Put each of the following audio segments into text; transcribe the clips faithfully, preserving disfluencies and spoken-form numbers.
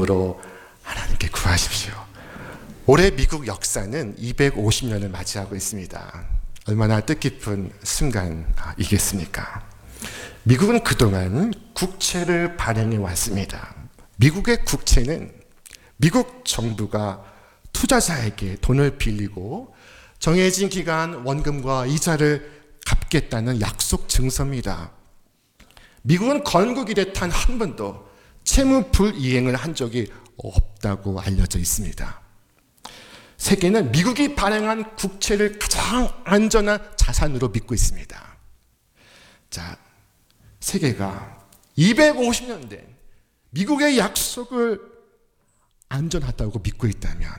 마지막으로 하나님께 구하십시오. 올해 미국 역사는 이백오십 년을 맞이하고 있습니다. 얼마나 뜻깊은 순간이겠습니까? 미국은 그동안 국채를 발행해 왔습니다. 미국의 국채는 미국 정부가 투자자에게 돈을 빌리고 정해진 기간 원금과 이자를 갚겠다는 약속 증서입니다. 미국은 건국 이래 단 한 번도 채무 불이행을 한 적이 없다고 알려져 있습니다. 세계는 미국이 발행한 국채를 가장 안전한 자산으로 믿고 있습니다. 자, 세계가 이백오십 년 된 미국의 약속을 안전하다고 믿고 있다면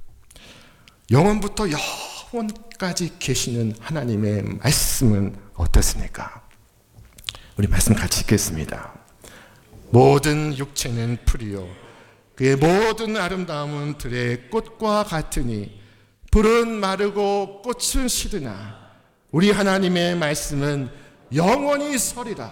영원부터 영원까지 계시는 하나님의 말씀은 어떻습니까? 우리 말씀 같이 읽겠습니다. 모든 육체는 풀이요 그의 모든 아름다움은 들의 꽃과 같으니 풀은 마르고 꽃은 시드나 우리 하나님의 말씀은 영원히 서리라.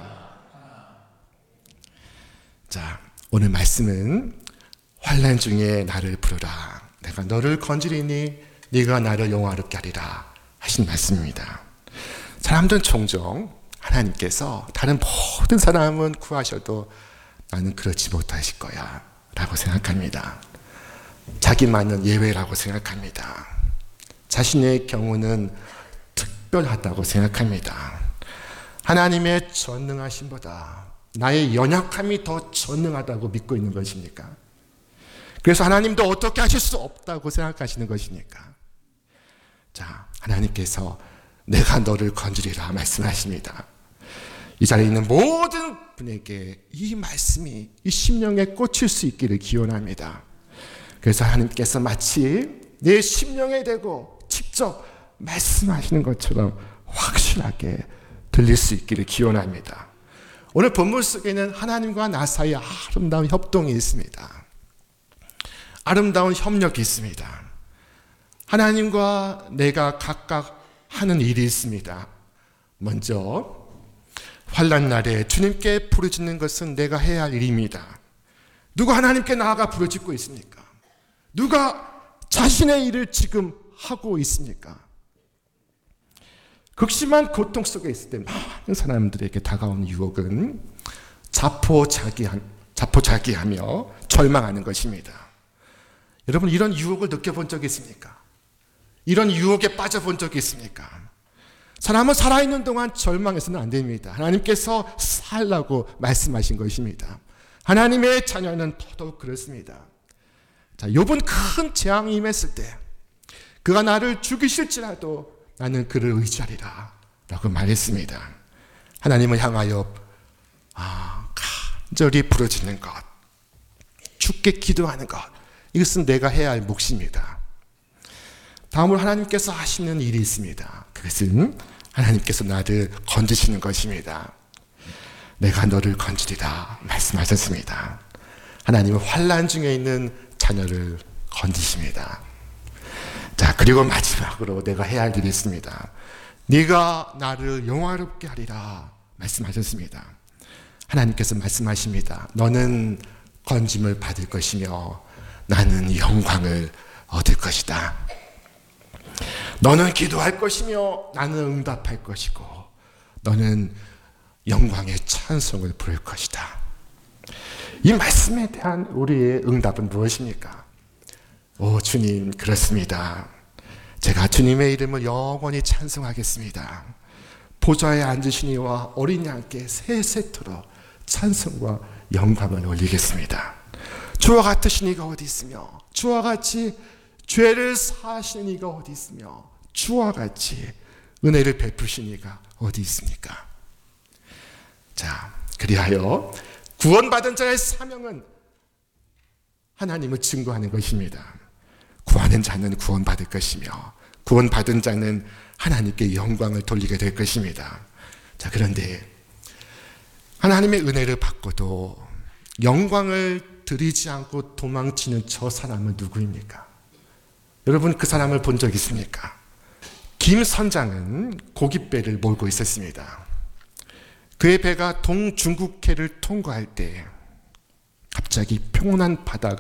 자, 오늘 말씀은 환난 중에 나를 부르라. 내가 너를 건지리니 네가 나를 영화롭게 하리라 하신 말씀입니다. 사람들은 종종 하나님께서 다른 모든 사람은 구하셔도 나는 그렇지 못하실 거야 라고 생각합니다. 자기만은 예외라고 생각합니다. 자신의 경우는 특별하다고 생각합니다. 하나님의 전능하심보다 나의 연약함이 더 전능하다고 믿고 있는 것입니까? 그래서 하나님도 어떻게 하실 수 없다고 생각하시는 것입니까? 자, 하나님께서 내가 너를 건지리라 말씀하십니다. 이 자리에 있는 모든 분에게 이 말씀이 이 심령에 꽂힐 수 있기를 기원합니다. 그래서 하나님께서 마치 내 심령에 대고 직접 말씀하시는 것처럼 확실하게 들릴 수 있기를 기원합니다. 오늘 본문 속에는 하나님과 나 사이에 아름다운 협동이 있습니다. 아름다운 협력이 있습니다. 하나님과 내가 각각 하는 일이 있습니다. 먼저 환난 날에 주님께 부르짖는 것은 내가 해야 할 일입니다. 누가 하나님께 나아가 부르짖고 있습니까? 누가 자신의 일을 지금 하고 있습니까? 극심한 고통 속에 있을 때 많은 사람들에게 다가오는 유혹은 자포자기하, 자포자기하며 절망하는 것입니다. 여러분, 이런 유혹을 느껴본 적이 있습니까? 이런 유혹에 빠져본 적이 있습니까? 사람은 살아있는 동안 절망해서는 안 됩니다. 하나님께서 살라고 말씀하신 것입니다. 하나님의 자녀는 더더욱 그렇습니다. 자, 욥은 큰 재앙이 임했을 때 그가 나를 죽이실지라도 나는 그를 의지하리라 라고 말했습니다. 하나님을 향하여 아, 간절히 부르짖는 것, 주께 기도하는 것, 이것은 내가 해야 할 몫입니다. 다음으로 하나님께서 하시는 일이 있습니다. 그것은 하나님께서 나를 건지시는 것입니다. 내가 너를 건지리라 말씀하셨습니다. 하나님은 환난 중에 있는 자녀를 건지십니다. 자, 그리고 마지막으로 내가 해야 할 일이 있습니다. 네가 나를 영화롭게 하리라 말씀하셨습니다. 하나님께서 말씀하십니다. 너는 건짐을 받을 것이며 나는 영광을 얻을 것이다. 너는 기도할 것이며 나는 응답할 것이고 너는 영광의 찬송을 부를 것이다. 이 말씀에 대한 우리의 응답은 무엇입니까? 오, 주님, 그렇습니다. 제가 주님의 이름을 영원히 찬송하겠습니다. 보좌에 앉으시니와 어린 양께 세 세트로 찬송과 영광을 올리겠습니다. 주와 같으신 이가 어디 있으며 주와 같이 죄를 사하시는 이가 어디 있으며 주와 같이 은혜를 베푸신 이가 어디 있습니까? 자, 그리하여 구원받은 자의 사명은 하나님을 증거하는 것입니다. 구하는 자는 구원받을 것이며 구원받은 자는 하나님께 영광을 돌리게 될 것입니다. 자, 그런데 하나님의 은혜를 받고도 영광을 드리지 않고 도망치는 저 사람은 누구입니까? 여러분, 그 사람을 본 적 있습니까? 김 선장은 고깃배를 몰고 있었습니다. 그의 배가 동중국해를 통과할 때 갑자기 평온한 바다가